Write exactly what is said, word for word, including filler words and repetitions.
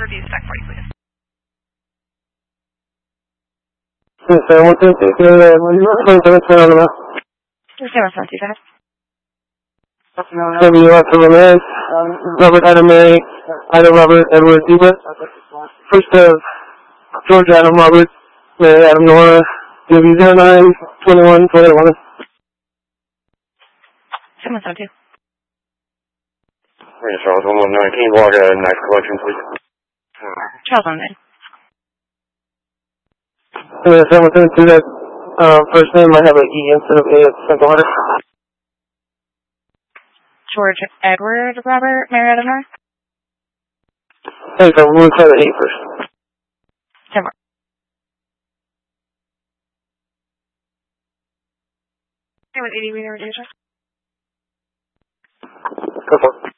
review spec for you, please. Yes, I want to take care of that. What do you want to turn on the map? zero seven two five. W F for Ramirez, Robert Adam Mary, Adam Robert Edward Dubas. First of George Adam Robert, Mary Adam Nora, W zero nine twenty-one twenty-one. seven seven two. Yes, Charles one one nine. Can you log a knife collection, please? Charles one nine. Yes, I want to do that uh, first name. I have an E instead of A at Central Hunter. George Edward Robert Mary Adam Nora. Hey, so we'll try the A first. ten more. Okay, with eighty meter radius. Go for it.